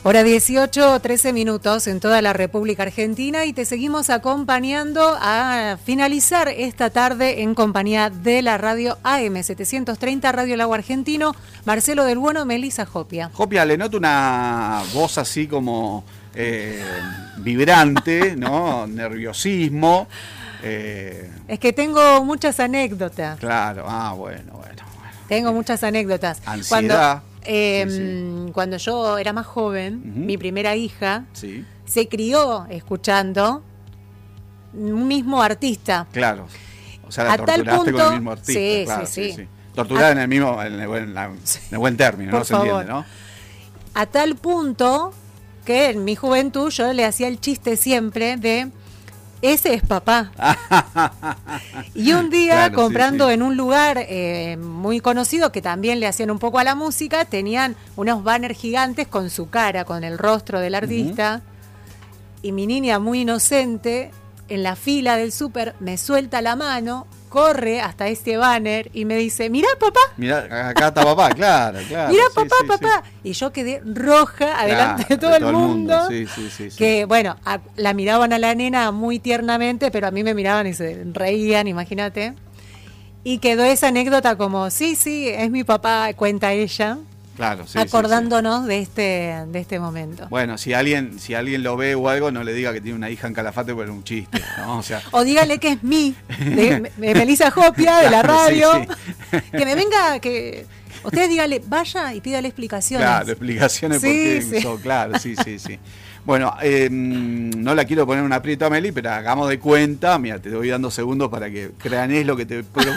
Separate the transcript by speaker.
Speaker 1: Hora 18, 13 minutos en toda la República Argentina y te seguimos acompañando a finalizar esta tarde en compañía de la radio AM730, Radio El Agua Argentino, Marcelo del Bueno, Melissa Jopia.
Speaker 2: Jopia, le noto una voz así como vibrante, ¿no? Nerviosismo.
Speaker 1: Es que tengo muchas anécdotas.
Speaker 2: Claro, bueno.
Speaker 1: Tengo muchas anécdotas.
Speaker 2: Ansiedad.
Speaker 1: Cuando yo era más joven, mi primera hija se crió escuchando un mismo artista.
Speaker 2: Claro. O sea, la torturaste con el mismo artista.
Speaker 1: Sí,
Speaker 2: claro,
Speaker 1: sí.
Speaker 2: Torturada en el buen término,
Speaker 1: por
Speaker 2: ¿no? Se
Speaker 1: favor.
Speaker 2: entiende, ¿no?
Speaker 1: A tal punto que en mi juventud yo le hacía el chiste siempre de ese es papá. Y un día comprando en un lugar muy conocido que también le hacían un poco a la música, tenían unos banners gigantes con su cara, con el rostro del artista. Y mi niña muy inocente en la fila del súper me suelta la mano, corre hasta este banner y me dice, mirá papá.
Speaker 2: Mirá, acá está papá, claro.
Speaker 1: Mirá papá. Y yo quedé roja adelante de todo el mundo.
Speaker 2: Sí.
Speaker 1: Que bueno, la miraban a la nena muy tiernamente, pero a mí me miraban y se reían, imagínate. Y quedó esa anécdota como, sí, es mi papá, cuenta ella.
Speaker 2: Claro,
Speaker 1: acordándonos de este momento.
Speaker 2: Bueno, si alguien lo ve o algo, no le diga que tiene una hija en Calafate porque es un chiste, ¿no?
Speaker 1: O dígale que es de Melissa Jopia, de la radio. Que me venga, que ustedes díganle, vaya y pídale explicaciones.
Speaker 2: Claro, explicaciones porque hizo, claro, sí. Bueno, no la quiero poner un aprieto a Meli, pero hagamos de cuenta, mira, te voy dando segundos para que crean es lo que te